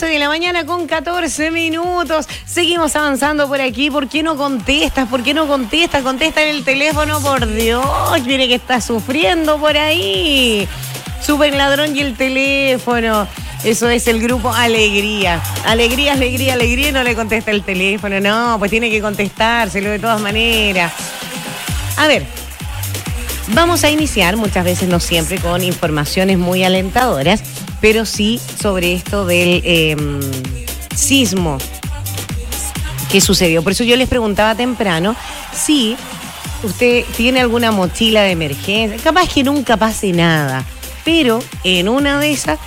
de la mañana con 14 minutos. Seguimos avanzando por aquí. ¿Por qué no contestas? ¿Por qué no contestas? Contesta en el teléfono, por Dios. Tiene que estar sufriendo por ahí. Super ladrón y el teléfono. Eso es el grupo Alegría. Alegría, alegría, alegría y no le contesta el teléfono. No, pues tiene que contestárselo de todas maneras. A ver, vamos a iniciar, muchas veces no siempre, con informaciones muy alentadoras, pero sí sobre esto del sismo que sucedió. Por eso yo les preguntaba temprano si usted tiene alguna mochila de emergencia. Capaz que nunca pase nada, pero en una de esas